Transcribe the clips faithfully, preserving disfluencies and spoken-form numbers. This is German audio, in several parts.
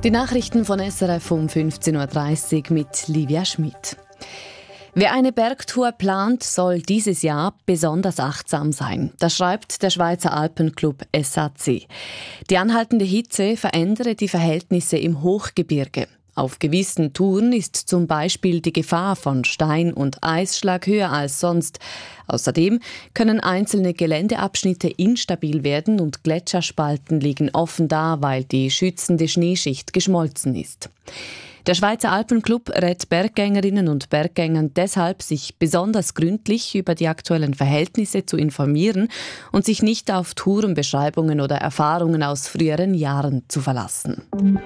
Die Nachrichten von S R F um fünfzehn Uhr dreißig mit Livia Schmidt. Wer eine Bergtour plant, soll dieses Jahr besonders achtsam sein. Das schreibt der Schweizer Alpenclub S A C. Die anhaltende Hitze verändere die Verhältnisse im Hochgebirge. Auf gewissen Touren ist zum Beispiel die Gefahr von Stein- und Eisschlag höher als sonst. Außerdem können einzelne Geländeabschnitte instabil werden und Gletscherspalten liegen offen da, weil die schützende Schneeschicht geschmolzen ist. Der Schweizer Alpenclub rät Berggängerinnen und Berggängern deshalb, sich besonders gründlich über die aktuellen Verhältnisse zu informieren und sich nicht auf Tourenbeschreibungen oder Erfahrungen aus früheren Jahren zu verlassen.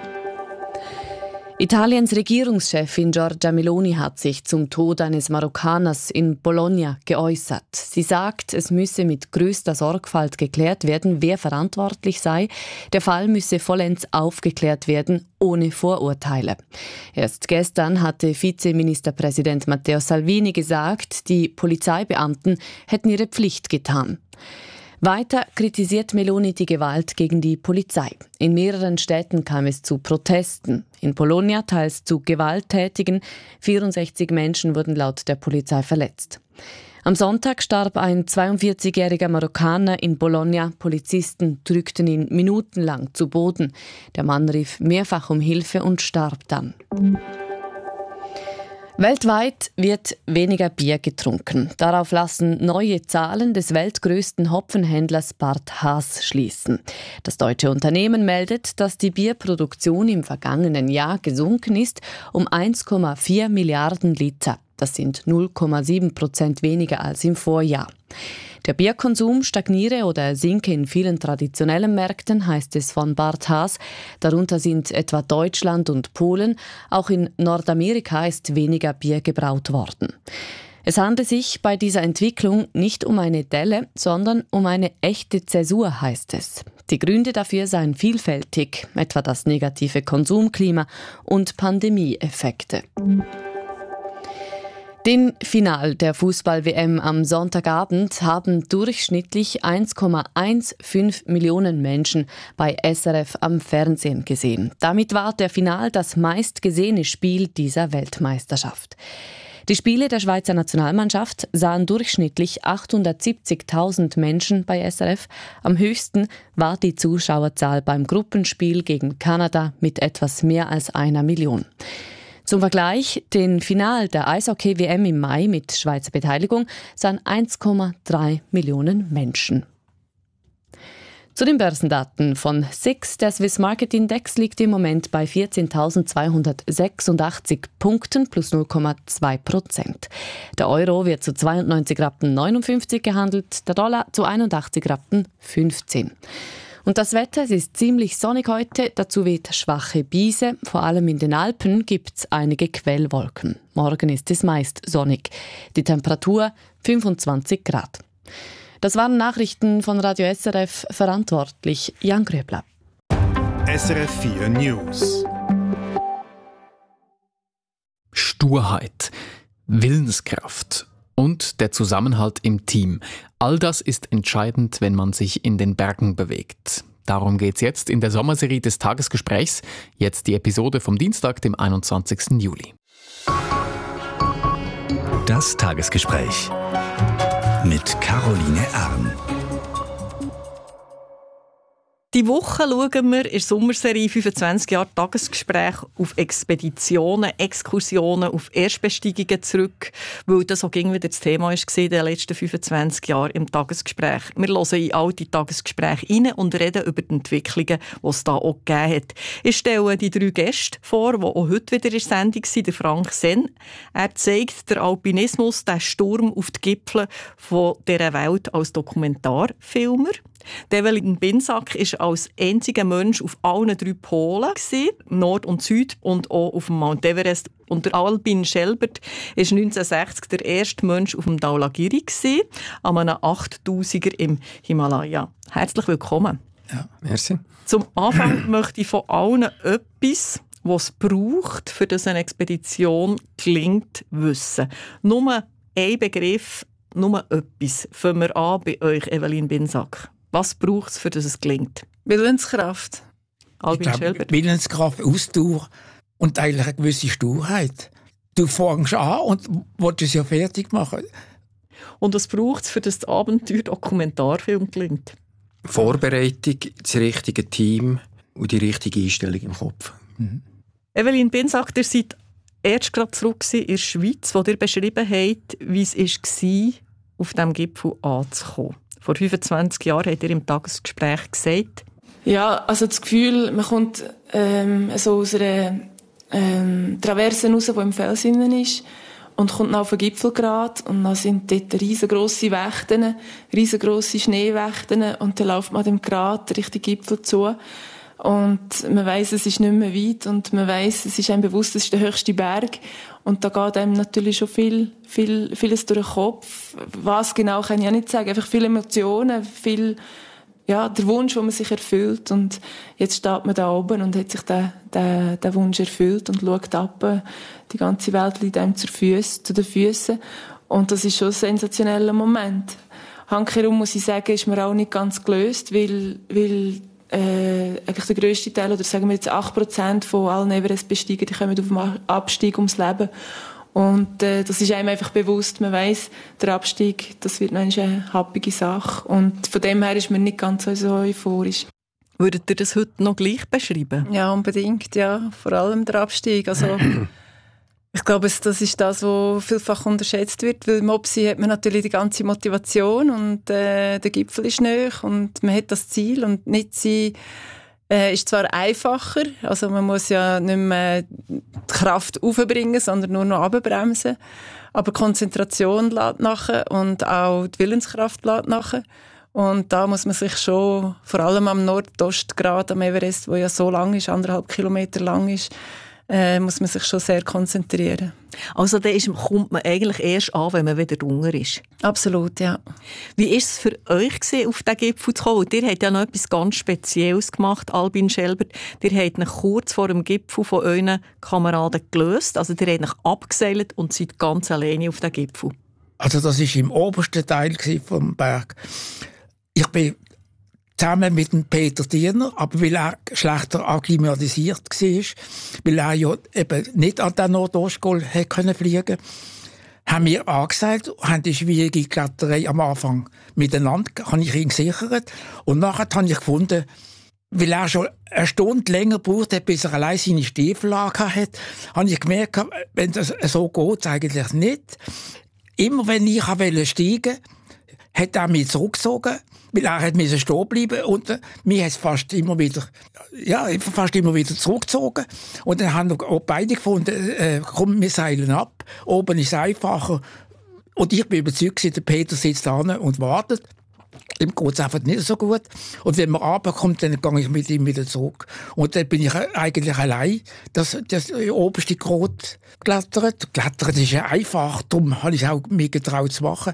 Italiens Regierungschefin Giorgia Meloni hat sich zum Tod eines Marokkaners in Bologna geäußert. Sie sagt, es müsse mit größter Sorgfalt geklärt werden, wer verantwortlich sei. Der Fall müsse vollends aufgeklärt werden, ohne Vorurteile. Erst gestern hatte Vizeministerpräsident Matteo Salvini gesagt, die Polizeibeamten hätten ihre Pflicht getan. Weiter kritisiert Meloni die Gewalt gegen die Polizei. In mehreren Städten kam es zu Protesten. In Bologna teils zu gewalttätigen. vierundsechzig Menschen wurden laut der Polizei verletzt. Am Sonntag starb ein zweiundvierzigjähriger Marokkaner in Bologna. Polizisten drückten ihn minutenlang zu Boden. Der Mann rief mehrfach um Hilfe und starb dann. Weltweit wird weniger Bier getrunken. Darauf lassen neue Zahlen des weltgrößten Hopfenhändlers Bart Haas schließen. Das deutsche Unternehmen meldet, dass die Bierproduktion im vergangenen Jahr gesunken ist um eins Komma vier Milliarden Liter. Das sind null Komma sieben Prozent weniger als im Vorjahr. Der Bierkonsum stagniere oder sinke in vielen traditionellen Märkten, heißt es von Bart Haas. Darunter sind etwa Deutschland und Polen. Auch in Nordamerika ist weniger Bier gebraut worden. Es handelt sich bei dieser Entwicklung nicht um eine Delle, sondern um eine echte Zäsur, heißt es. Die Gründe dafür seien vielfältig, etwa das negative Konsumklima und Pandemieeffekte. Den Final der Fußball-W M am Sonntagabend haben durchschnittlich eins Komma fünfzehn Millionen Menschen bei S R F am Fernsehen gesehen. Damit war der Final das meistgesehene Spiel dieser Weltmeisterschaft. Die Spiele der Schweizer Nationalmannschaft sahen durchschnittlich achthundertsiebzigtausend Menschen bei S R F. Am höchsten war die Zuschauerzahl beim Gruppenspiel gegen Kanada mit etwas mehr als einer Million. Zum Vergleich, den Final der Eishockey-W M im Mai mit Schweizer Beteiligung sahen eins Komma drei Millionen Menschen. Zu den Börsendaten von S I X. Der Swiss Market Index liegt im Moment bei vierzehntausendzweihundertsechsundachtzig Punkten plus null Komma zwei Prozent. Der Euro wird zu zweiundneunzig Rappen neunundfünfzig gehandelt, der Dollar zu einundachtzig Rappen fünfzehn. Und das Wetter, es ist ziemlich sonnig heute, dazu weht schwache Brise. Vor allem in den Alpen gibt es einige Quellwolken. Morgen ist es meist sonnig. Die Temperatur fünfundzwanzig Grad. Das waren Nachrichten von Radio S R F, verantwortlich Jan Gröbler. S R F vier News. Sturheit, Willenskraft und der Zusammenhalt im Team. All das ist entscheidend, wenn man sich in den Bergen bewegt. Darum geht's jetzt in der Sommerserie des Tagesgesprächs. Jetzt die Episode vom Dienstag, dem einundzwanzigsten Juli. Das Tagesgespräch mit Caroline Arn. Die Woche schauen wir in der Sommerserie fünfundzwanzig Jahre Tagesgespräch auf Expeditionen, Exkursionen, auf Erstbesteigungen zurück, weil das auch wieder das Thema war in den letzten fünfundzwanzig Jahren im Tagesgespräch. Wir hören in alte Tagesgespräche rein und reden über die Entwicklungen, die es da auch gegeben hat. Ich stelle die drei Gäste vor, die auch heute wieder in der Sendung sind. Der Frank Senn. Er zeigt den Alpinismus, den Sturm auf die Gipfel von dieser Welt als Dokumentarfilmer. Evelyn Binsack war als einziger Mensch auf allen drei Polen, Nord und Süd, und auch auf dem Mount Everest. Und der Albin Schelbert war neunzehnhundertsechzig der erste Mensch auf dem Dhaulagiri, an einem achttausender im Himalaya. Herzlich willkommen. Ja, merci. Zum Anfang möchte ich von allen etwas, was es braucht, für das eine Expedition gelingt, wissen. Nur ein Begriff, nur etwas. Fangen wir an bei euch, Evelyn Binsack. Was braucht es, für dass es gelingt? Willenskraft. Albin ich Schelber? Willenskraft, Ausdauer und eigentlich eine gewisse Sturheit. Du fängst an und willst es ja fertig machen. Und was braucht es, für das Abenteuer-Dokumentarfilm gelingt? Vorbereitung, das richtige Team und die richtige Einstellung im Kopf. Mhm. Evelyn Bin sagt, ihr seid erst gerade zurück in der Schweiz, wo ihr beschrieben habt, wie es war, auf diesem Gipfel anzukommen. Vor fünfundzwanzig Jahren habt ihr im Tagesgespräch gesagt. Ja, also das Gefühl, man kommt ähm, so aus einer ähm, Traverse raus, die im Fels innen ist, und kommt dann auf den Gipfel gerade, und dann sind dort riesengrosse Wächten, riesengrosse Schneewächten, und dann läuft man dem Grat Richtung Gipfel zu. Und man weiss, es ist nicht mehr weit, und man weiss, es ist einem bewusst, es ist der höchste Berg. Und da geht einem natürlich schon viel, viel, vieles durch den Kopf. Was genau, kann ich auch nicht sagen. Einfach viele Emotionen, viel, ja, der Wunsch, den man sich erfüllt. Und jetzt steht man da oben und hat sich den, den, den Wunsch erfüllt und schaut ab. Die ganze Welt liegt einem zu, Füßen, zu den Füßen. Und das ist schon ein sensationeller Moment. Handkehrum, muss ich sagen, ist mir auch nicht ganz gelöst, weil, weil Äh, eigentlich der grösste Teil, oder sagen wir jetzt acht Prozent von allen Everest-Besteigern, die kommen auf dem Abstieg ums Leben. Und äh, das ist einem einfach bewusst. Man weiss, der Abstieg, das wird noch eine happige Sache. Und von dem her ist man nicht ganz so euphorisch. Würdet ihr das heute noch gleich beschreiben? Ja, unbedingt, ja. Vor allem der Abstieg. Also, ich glaube, das ist das, was vielfach unterschätzt wird, weil im Mopsi hat man natürlich die ganze Motivation und äh, der Gipfel ist nahe und man hat das Ziel, und nicht sein äh, ist zwar einfacher, also man muss ja nicht mehr die Kraft aufbringen, sondern nur noch runterbremsen, aber die Konzentration lässt nachher und auch die Willenskraft lässt nachher. Und da muss man sich schon, vor allem am Nordostgrad am Everest, wo ja so lang ist, anderthalb Kilometer lang ist, Äh, muss man sich schon sehr konzentrieren. Also da ist, kommt man eigentlich erst an, wenn man wieder Hunger ist? Absolut, ja. Wie war es für euch gewesen, auf diesen Gipfel zu kommen? Ihr habt ja noch etwas ganz Spezielles gemacht, Albin Schelber. Ihr habt ihn kurz vor dem Gipfel von euren Kameraden gelöst. Also ihr habt ihn abgeseilt und seid ganz alleine auf dem Gipfel. Also das war im obersten Teil vom Berg. Ich bin zusammen mit dem Peter Diener, aber weil er schlechter akklimatisiert war, weil er ja eben nicht an den Nordostgol fliegen konnte, haben wir angesagt, haben die schwierige Kletterei am Anfang miteinander, habe ich ihn gesichert. Und nachher habe ich gefunden, weil er schon eine Stunde länger braucht hat, bis er allein seine Stiefel hat, habe ich gemerkt, wenn das so geht, eigentlich nicht. Immer wenn ich steigen wollte, hat er mich zurückgezogen, weil er hat stehen bleiben und äh, mich hat es fast immer wieder, ja, fast immer wieder zurückgezogen. Und dann haben auch beide gefunden, äh, komm, wir seilen ab, oben ist es einfacher. Und ich bin überzeugt, der Peter sitzt da und wartet. Ihm geht es einfach nicht so gut. Und wenn man runterkommt, dann gehe ich mit ihm wieder zurück. Und dann bin ich eigentlich allein das, das oberste Grot geklettert. Klettern ist ja einfach, darum habe ich auch mich getraut zu machen.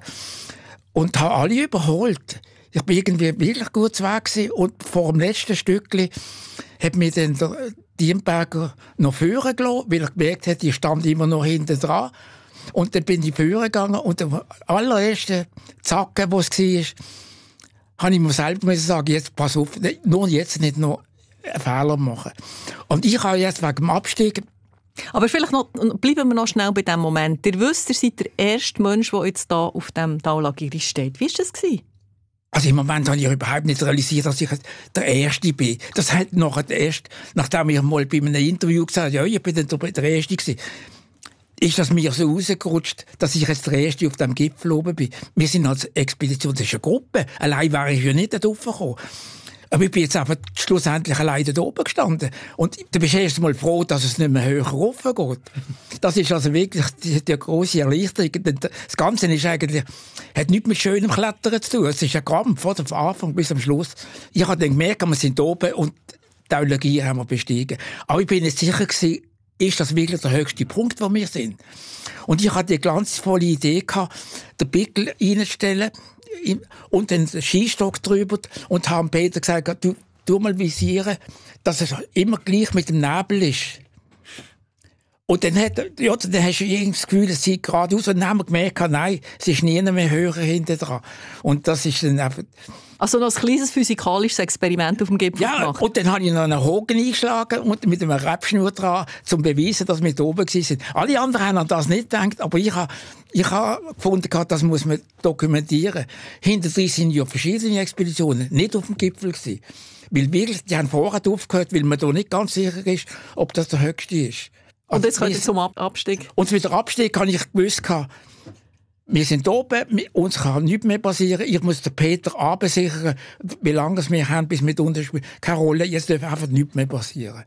Und habe alle überholt. Ich war irgendwie wirklich gut weg gewesen. Und vor dem letzten Stückchen hat mir dann der Dienberger noch führen gelassen, weil er gemerkt hat, ich stand immer noch hinten dran. Und dann bin ich führen gegangen und der allererste Zacken, wo es war, habe ich mir selber sagen, jetzt pass auf, nur jetzt nicht noch einen Fehler machen. Und ich habe jetzt wegen dem Abstieg. Aber vielleicht noch, bleiben wir noch schnell bei diesem Moment. Ihr wisst, ihr seid der erste Mensch, der jetzt hier auf dem Daulagiri steht. Wie war das? Also im Moment habe ich überhaupt nicht realisiert, dass ich der Erste bin. Das hat nachher erst, nachdem ich mal bei einem Interview gesagt habe, ja, ich bin der Erste gewesen, ist das mir so rausgerutscht, dass ich jetzt der Erste auf dem Gipfel oben bin. Wir sind als Expedition, das ist eine Gruppe. Allein wäre ich ja nicht da raufgekommen. Aber ich bin jetzt einfach schlussendlich alleine da oben gestanden. Und du bist erst mal froh, dass es nicht mehr höher rauf geht. Das ist also wirklich die, die grosse Erleichterung. Das Ganze ist eigentlich, hat nichts mit schönem Klettern zu tun. Es ist ein Krampf, von Anfang bis am Schluss. Ich habe dann gemerkt, wir sind oben und die Daulagiri haben wir bestiegen. Aber ich bin nicht sicher gewesen, ist das wirklich der höchste Punkt, wo wir sind. Und ich hatte die glanzvolle Idee gehabt, den Pickel reinzustellen, und den Skistock drüber und haben Peter gesagt, du, du mal visieren, dass es immer gleich mit dem Nebel ist. Und dann, hat, ja, dann hast du irgendwie das Gefühl, es sei geradeaus. Und dann haben wir gemerkt, nein, es ist nie mehr höher hinten dran. Und das ist dann einfach... Also noch ein kleines physikalisches Experiment auf dem Gipfel ja, gemacht? Und dann habe ich noch einen Haken eingeschlagen und mit einem Rebschnur dran, um zu beweisen, dass wir da oben waren. Alle anderen haben an das nicht gedacht, aber ich habe, ich habe gefunden, das muss man dokumentieren. Hinterher sind ja verschiedene Expeditionen nicht auf dem Gipfel gewesen. Weil wirklich, die haben vorher aufgehört, weil man da nicht ganz sicher ist, ob das der höchste ist. Und jetzt kommt ihr zum Abstieg? Und mit dem Abstieg habe ich gewusst, wir sind oben, uns kann nichts mehr passieren. Ich muss den Peter absichern, wie lange wir haben, bis wir unten spielen. Keine Rolle, jetzt darf einfach nichts mehr passieren.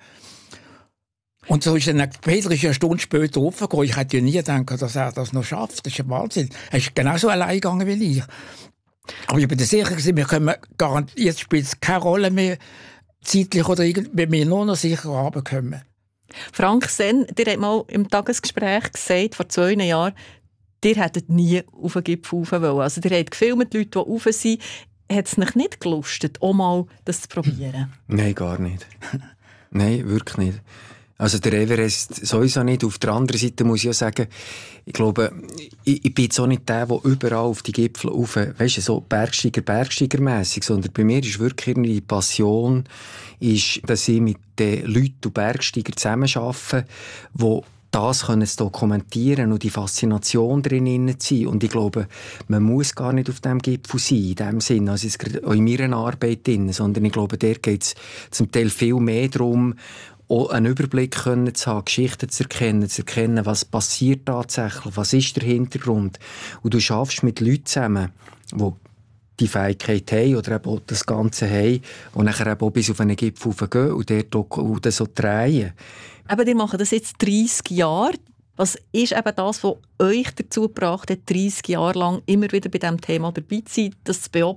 Und so ist dann, Peter ist ja eine Stunde später aufgegangen. Ich hätte ja nie gedacht, dass er das noch schafft. Das ist ein Wahnsinn. Er ist genauso allein gegangen wie ich. Aber ich bin sicher, wir können garantiert, jetzt spielt es keine Rolle mehr, zeitlich oder irgendwie, wenn wir nur noch sicher runterkommen. Frank Senn, dir hat mal im Tagesgespräch gesagt, vor zwei Jahren, ihr hättet nie auf den Gipfel rauf wollen. Also ihr habt gefilmt, die Leute, die rauf sind. Hat es euch nicht gelustet, auch mal das zu probieren? Nein, gar nicht. Nein, wirklich nicht. Also der Everest sowieso nicht. Auf der anderen Seite muss ich ja sagen, ich glaube, ich, ich bin jetzt auch nicht der, der überall auf die Gipfel rauf, weißt du, so Bergsteiger, Bergsteigermässig, sondern bei mir ist wirklich die Passion, ist, dass ich mit den Leuten und Bergsteigern zusammenarbeite, die das können zu dokumentieren und die Faszination drin zu sein. Und ich glaube, man muss gar nicht auf diesem Gipfel sein, in dem Sinn, also es ist auch in meiner Arbeit drin, sondern ich glaube, der geht es zum Teil viel mehr darum, auch einen Überblick können zu haben, Geschichten zu erkennen, zu erkennen, was passiert tatsächlich, was ist der Hintergrund. Und du schaffst mit Leuten zusammen, die die Fähigkeit haben oder eben auch das Ganze haben und nachher eben auch bis auf einen Gipfel gehen und dort und das so drehen. Eben, ihr macht das jetzt dreissig Jahre. Was ist eben das, was euch dazu gebracht hat, dreissig Jahre lang immer wieder bei diesem Thema dabei zu sein, das zu beobachten?